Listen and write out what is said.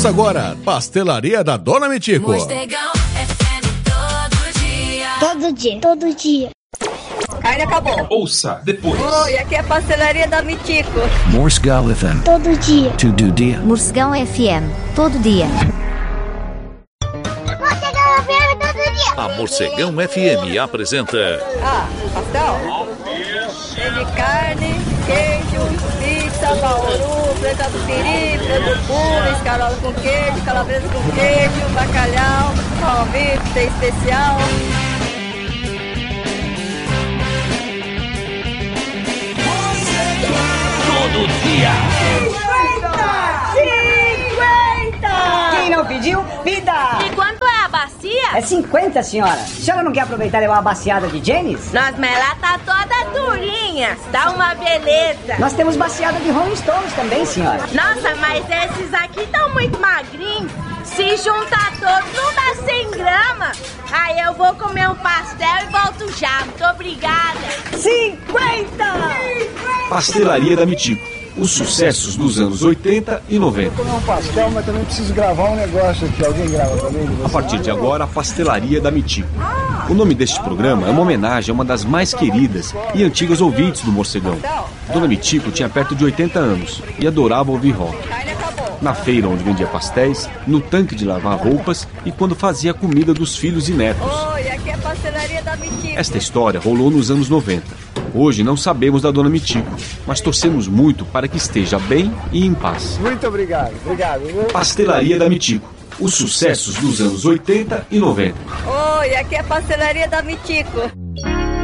Ouça agora, Pastelaria da Dona Mitico. Mostegão FM todo dia. Todo dia. Todo dia. Carne acabou. Ouça depois. Oi, aqui é a Pastelaria da Mitico. Morsegal FM. Todo dia. Todo dia. Morcegão FM. Todo dia. Morcegão FM todo dia. A Morcegão FM apresenta... Pastel? Tem de carne, queijo, pizza, bauru, preta do piri, preta do pulo, escarola com queijo, calabresa com queijo, bacalhau, palmito, tem especial. Todo dia. 50! Quem não pediu, pida! E quanto é a bacia? É 50, senhora. A senhora não quer aproveitar e levar uma baciada de James? Nossa, mas ela tá toda durinha. Tá uma beleza. Nós temos baciada de Rolling Stones também, senhora. Nossa, mas esses aqui estão muito magrinhos. Se juntar todos, não dá 100 gramas. Aí eu vou comer um pastel e volto já. Muito obrigada. 50! Pastelaria da Mitico. Os sucessos dos anos 80 e 90. Vou comer um pastel, mas também preciso gravar um negócio aqui. Alguém grava também? A partir de agora, a Pastelaria da Mitico. O nome deste programa é uma homenagem a uma das mais queridas e antigas ouvintes do Morcegão. Dona Mitico tinha perto de 80 anos e adorava ouvir rock. Na feira onde vendia pastéis, no tanque de lavar roupas e quando fazia a comida dos filhos e netos. Oi, aqui é a Pastelaria da Mitico. Esta história rolou nos anos 90. Hoje não sabemos da Dona Mitico, mas torcemos muito para que esteja bem e em paz. Muito obrigado, obrigado. Pastelaria da Mitico. Os sucessos dos anos 80 e 90. Oi, aqui é a Pastelaria da Mitico.